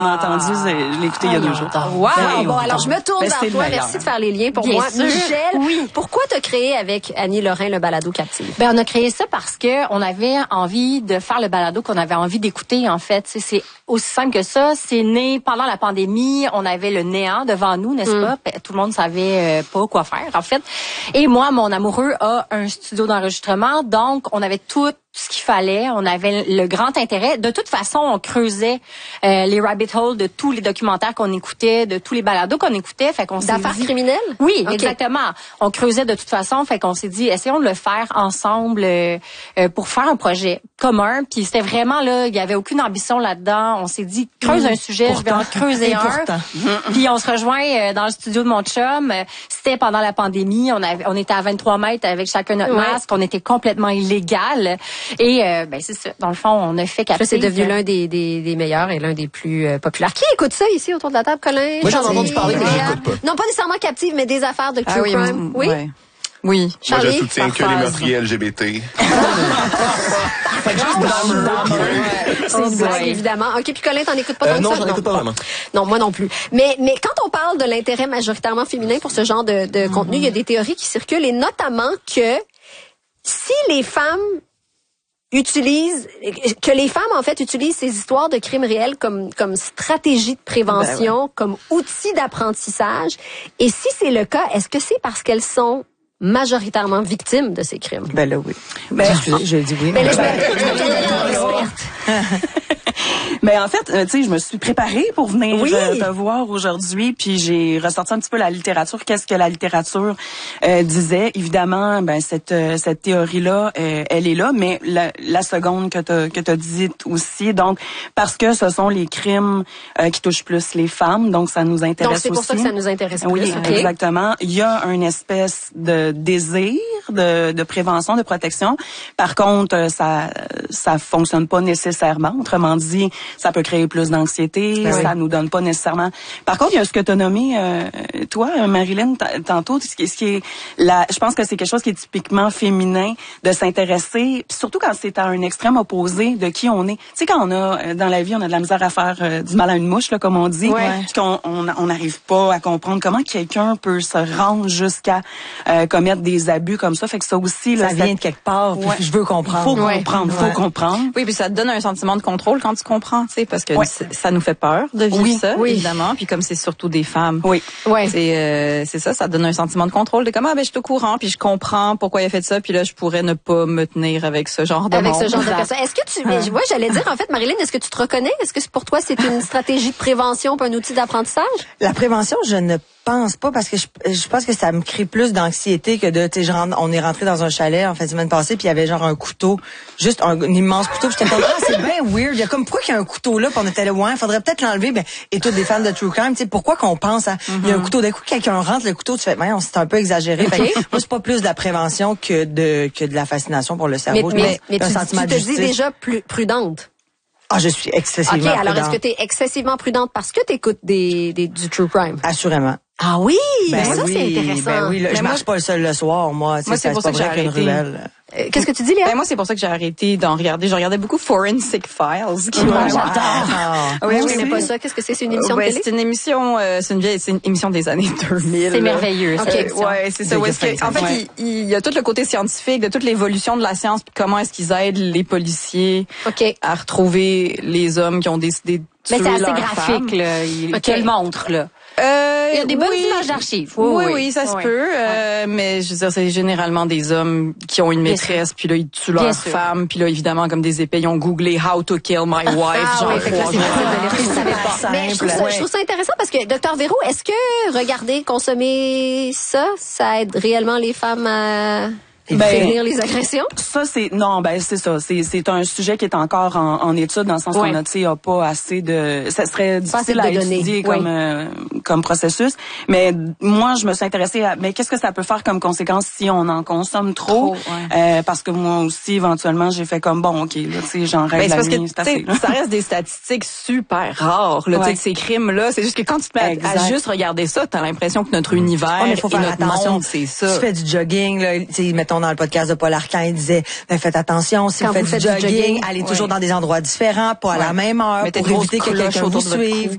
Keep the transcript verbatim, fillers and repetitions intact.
entendu, je l'ai écouté il y a deux jours. Wow! Ben, bon, alors je me tourne vers toi. Merci de faire les liens pour Bien moi. sûr. Michel, oui. Pourquoi t'as créé avec Annie Lorrain le balado Captive? Ben, on a créé ça parce que on avait envie de faire le balado qu'on avait envie d'écouter, en fait. C'est, c'est aussi simple que ça. C'est né pendant la pandémie. On avait le néant devant nous, n'est-ce mm. pas? Tout le monde savait pas quoi faire, en fait. Et moi, mon amoureux a un studio d'enregistrement. Donc, on avait tout ce qu'il fallait. On avait le grand intérêt. De toute façon, on creusait euh, les rabbit holes de tous les documentaires qu'on écoutait, de tous les balados qu'on écoutait. Fait qu'on s'est D'affaires dit... criminelles? Oui, okay. exactement. On creusait de toute façon. Fait qu'on s'est dit, essayons de le faire ensemble euh, euh, pour faire un projet commun. Puis c'était vraiment là, il y avait aucune ambition là-dedans. On s'est dit, creuse mmh. un sujet, pourtant, je vais en creuser un. Puis on se rejoint euh, dans le studio de mon chum. C'était pendant la pandémie. On avait, on était à vingt-trois mètres avec chacun notre ouais. masque. On était complètement illégal. Et euh, ben c'est ça. Dans le fond, on a fait Captive. C'est devenu l'un des, des, des meilleurs et l'un des plus euh, populaires. Qui écoute ça ici autour de la table, Colin? Moi, j'en ai entendu parler, mais j'écoute pas. Non, pas nécessairement Captive, mais des affaires de true ah, oui, crime. Oui. Ouais. Oui. Charlie? Moi, je soutiens que les meurtriers L G B T. C'est une blague, évidemment. OK, puis Colin, t'en écoutes pas tant euh, que non, ça? Non, j'en écoute pas vraiment. Non, moi non plus. Mais, mais quand on parle de l'intérêt majoritairement féminin pour ce genre de, de mm-hmm. contenu, il y a des théories qui circulent, et notamment que si les femmes utilisent, que les femmes, en fait, utilisent ces histoires de crimes réels comme, comme stratégie de prévention, ben ouais. comme outil d'apprentissage. Et si c'est le cas, est-ce que c'est parce qu'elles sont majoritairement victimes de ces crimes? Ben là, oui. Ben, Excusez, j'ai dit oui. Ben là, je me Mais en fait, euh, tu sais, je me suis préparée pour venir oui. euh, te voir aujourd'hui, puis j'ai ressorti un petit peu la littérature. Qu'est-ce que la littérature euh, disait? Évidemment, ben cette euh, cette théorie-là, euh, elle est là, mais la, la seconde que t'as que t'as dite aussi, donc parce que ce sont les crimes euh, qui touchent plus les femmes, donc ça nous intéresse aussi. Donc c'est pour aussi. ça que ça nous intéresse plus. Oui, okay. exactement. Il y a une espèce de désir de, de prévention, de protection. Par contre, ça ça fonctionne pas nécessairement. Autrement dit, ça peut créer plus d'anxiété, oui. ça nous donne pas nécessairement. Par contre, il y a ce que tu as nommé euh, toi, Marilyn, t- tantôt, ce qui, ce qui est la, je pense que c'est quelque chose qui est typiquement féminin de s'intéresser, puis surtout quand c'est à un extrême opposé de qui on est. Tu sais, quand on a dans la vie, on a de la misère à faire euh, du mal à une mouche, là, comme on dit, ouais. puis qu'on on n'arrive pas à comprendre comment quelqu'un peut se rendre jusqu'à euh, commettre des abus comme ça. Fait que ça aussi, là, ça vient ça... de quelque part. Puis ouais. Je veux comprendre. Faut ouais. comprendre, faut ouais. comprendre. Oui, puis ça te donne un sentiment de contrôle quand tu comprends, tu sais, parce que ouais. ça nous fait peur de vivre oui. ça, oui. évidemment. Puis comme c'est surtout des femmes, oui, ouais. c'est euh, c'est ça, ça te donne un sentiment de contrôle. De comme ah ben je suis au courant, puis je comprends pourquoi il a fait ça, puis là je pourrais ne pas me tenir avec ce genre de avec monde. ce genre de personne. Est-ce que tu, mais, ouais, j'allais dire en fait, Marilyn, est-ce que tu te reconnais? Est-ce que pour toi c'est une stratégie de prévention, pas un outil d'apprentissage? La prévention, je ne pense pas parce que je, je pense que ça me crée plus d'anxiété que de tu sais on est rentré dans un chalet en fin de semaine passée puis il y avait genre un couteau, juste un, un immense couteau, puis j'étais comme ah c'est bien weird, il y a comme pourquoi qu'il y a un couteau là, puis on était là ouais, faudrait peut-être l'enlever, ben et tous des fans de true crime, tu sais pourquoi qu'on pense à il mm-hmm. y a un couteau, d'un coup quelqu'un rentre le couteau, tu fais ben on c'est un peu exagéré. Okay. Fait que, moi c'est pas plus de la prévention que de que de la fascination pour le cerveau, mais, mais, mais un tu, sentiment tu te de justice. dis déjà plus prudente. Ah, je suis excessivement prudente. OK, alors prudente. est-ce que tu es excessivement prudente parce que tu écoutes des, des du true crime? Assurément. Ah oui, ben ça oui, c'est intéressant. Ben oui, là, je moi, marche pas le seul le soir, moi. Moi, c'est pour ça que j'ai arrêté. Euh, Qu'est-ce que tu dis, Léa? Ben moi, c'est pour ça que j'ai arrêté d'en regarder. Je regardais beaucoup Forensic Files. Qui oh, m'ont... j'adore. Ah, oui, je connais pas ça. Qu'est-ce que c'est? C'est une émission ouais, de télé? C'est une émission, euh, c'est une vieille, c'est une émission des années deux mille. C'est merveilleux. Ok, ouais, c'est ça. Ouais, que, en fait, ouais. il, il y a tout le côté scientifique de toute l'évolution de la science, puis comment est-ce qu'ils aident les policiers okay. à retrouver les hommes qui ont décidé de tuer Mais c'est assez leur graphique, femme. là. Il okay. te le montre, là. Euh, il y a des bonnes oui, images d'archives. Oui, oui, oui, oui, ça oui. se peut. Euh, mais je veux dire, c'est généralement des hommes qui ont une maîtresse, puis là, ils tuent leur femme, puis là, évidemment, comme des épées, ils ont googlé « How to kill my wife ah, ». Genre, oui, fait que là, c'est facile de lire, pas. Mais je trouve, ça, ouais. je trouve ça intéressant parce que, docteur Véro, est-ce que regarder, consommer ça, ça aide réellement les femmes à... Ben, prévenir les agressions? Ça, c'est, non, ben, c'est ça. C'est, c'est un sujet qui est encore en, en étude dans le sens ouais. qu'on a, tu sais, a pas assez de, ça serait difficile à étudier comme, oui. euh, comme processus. Mais moi, je me suis intéressée à, mais qu'est-ce que ça peut faire comme conséquence si on en consomme trop? trop ouais. euh, parce que moi aussi, éventuellement, j'ai fait comme, bon, OK, là, tu sais, j'en rêve ben, la nuit, c'est assez. Ça reste des statistiques super rares, là, ouais. tu sais, ces crimes-là. C'est juste que quand tu te mets à, à juste regarder ça, t'as l'impression que notre univers oh, mais faut et faire notre attention. monde, c'est ça. Tu fais du jogging, là, tu sais, mettons dans le podcast de Paul Arcand, il disait ben, faites attention, si Quand vous faites, vous faites du, jogging, du jogging, allez ouais. toujours dans des endroits différents, pas ouais. à la même heure, mettez pour éviter que quelqu'un vous suive.